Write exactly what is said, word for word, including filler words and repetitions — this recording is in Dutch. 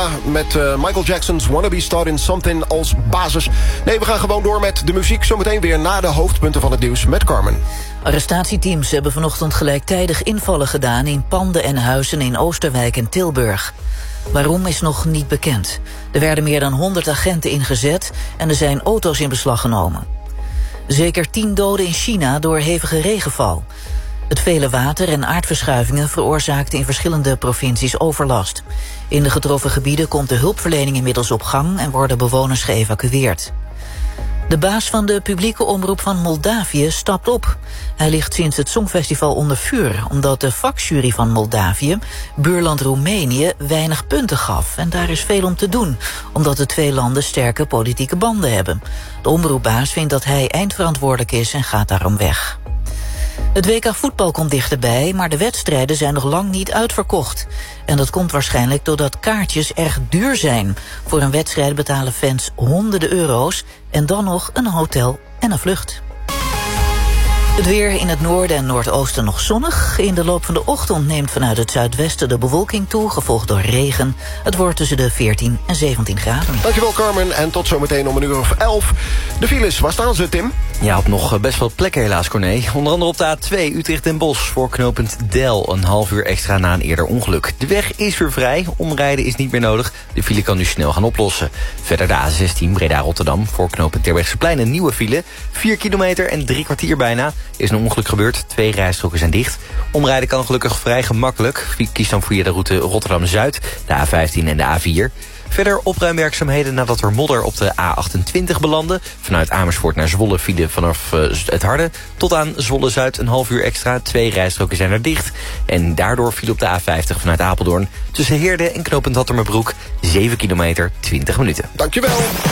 met uh, Michael Jackson's Wanna Be Starting Something als basis. Nee, we gaan gewoon door met de muziek. Zometeen weer na de hoofdpunten van het nieuws met Carmen. Arrestatieteams hebben vanochtend gelijktijdig invallen gedaan in panden en huizen in Oosterwijk en Tilburg. Waarom is nog niet bekend. Er werden meer dan honderd agenten ingezet en er zijn auto's in beslag genomen. Zeker tien doden in China door hevige regenval. Het vele water en aardverschuivingen veroorzaakten in verschillende provincies overlast. In de getroffen gebieden komt de hulpverlening inmiddels op gang en worden bewoners geëvacueerd. De baas van de publieke omroep van Moldavië stapt op. Hij ligt sinds het Songfestival onder vuur, omdat de vakjury van Moldavië, buurland Roemenië, weinig punten gaf. En daar is veel om te doen, omdat de twee landen sterke politieke banden hebben. De omroepbaas vindt dat hij eindverantwoordelijk is en gaat daarom weg. Het W K voetbal komt dichterbij, maar de wedstrijden zijn nog lang niet uitverkocht. En dat komt waarschijnlijk doordat kaartjes erg duur zijn. Voor een wedstrijd betalen fans honderden euro's en dan nog een hotel en een vlucht. Het weer in het noorden en noordoosten nog zonnig. In de loop van de ochtend neemt vanuit het zuidwesten de bewolking toe, gevolgd door regen. Het wordt tussen de veertien en zeventien graden. Dankjewel Carmen en tot zometeen om een uur of elf. De files, waar staan ze Tim? Ja, op nog best wel plekken helaas, Corné. Onder andere op de A twee Utrecht Den Bosch voor knooppunt Del. Een half uur extra na een eerder ongeluk. De weg is weer vrij, omrijden is niet meer nodig. De file kan nu snel gaan oplossen. Verder de A zestien Breda-Rotterdam voor knooppunt Terbrechtseplein een nieuwe file. Vier kilometer en drie kwartier bijna. Is een ongeluk gebeurd, twee rijstroken zijn dicht. Omrijden kan gelukkig vrij gemakkelijk. Kies dan voor je de route Rotterdam-Zuid, de A vijftien en de A vier. Verder opruimwerkzaamheden nadat er modder op de A achtentwintig belandde. Vanuit Amersfoort naar Zwolle file vanaf uh, het Harde. Tot aan Zwolle-Zuid een half uur extra. Twee rijstroken zijn er dicht. En daardoor viel op de A vijftig vanuit Apeldoorn tussen Heerde en knooppunt Hattermerbroek zeven kilometer, twintig minuten. Dankjewel.